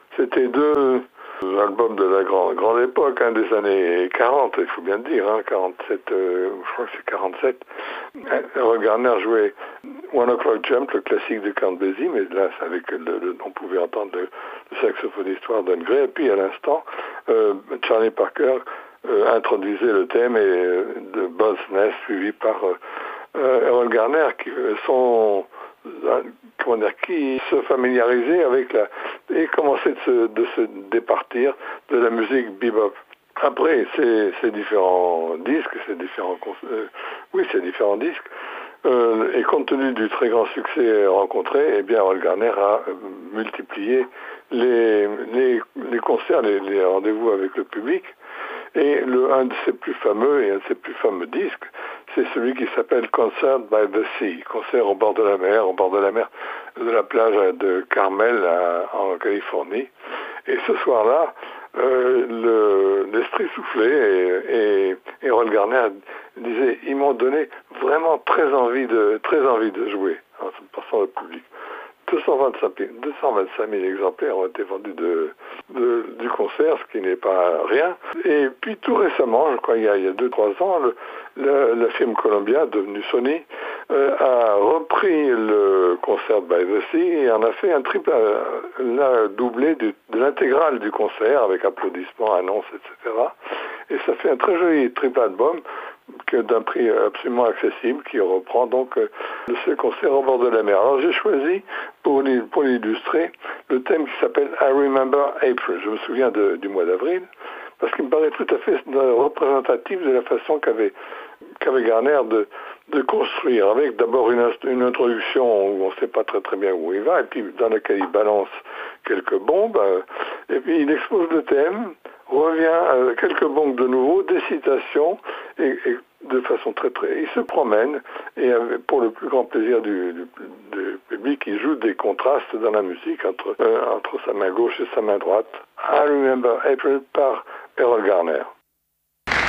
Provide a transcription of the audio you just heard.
C'était deux albums de la grande époque, des années 40, il faut bien le dire, 47, je crois que c'est 47. Errol Garner jouait One O'Clock Jump, le classique de Count Basie, mais là, c'est avec on pouvait entendre le saxophoniste Warden Gray, et puis à l'instant, Charlie Parker introduisait le thème de Buzz Ness, suivi par Errol Garner, qui se familiarisait avec et commençait de se départir de la musique bebop. Après ces différents disques, ces différents disques, et compte tenu du très grand succès rencontré, eh bien Errol Garner a multiplié les concerts, les rendez-vous avec le public. Et un de ses plus fameux disques, c'est celui qui s'appelle Concert by the Sea, concert au bord de la mer, de la plage de Carmel en Californie. Et ce soir-là, l'esprit soufflait et Errol Garner disait, ils m'ont donné vraiment très envie de jouer en se passant le public. 225 000 exemplaires ont été vendus du concert, ce qui n'est pas rien. Et puis tout récemment, je crois il y a 2-3 ans, le film Columbia, devenu Sony, a repris le Concert by the Sea et en a fait un doublé de l'intégrale du concert avec applaudissements, annonces, etc. Et ça fait un très joli triple album d'un prix absolument accessible qui reprend donc ce concert au bord de la mer. Alors j'ai choisi pour l'illustrer le thème qui s'appelle I Remember April. Je me souviens du mois d'avril parce qu'il me paraît tout à fait représentatif de la façon qu'avait Garner de construire, avec d'abord une introduction où on ne sait pas très bien où il va, et puis dans laquelle il balance quelques bombes, et puis il expose le thème, revient quelques bombes de nouveau, des citations, et de façon il se promène, et pour le plus grand plaisir du public, il joue des contrastes dans la musique entre sa main gauche et sa main droite. I Remember April par Errol Garner.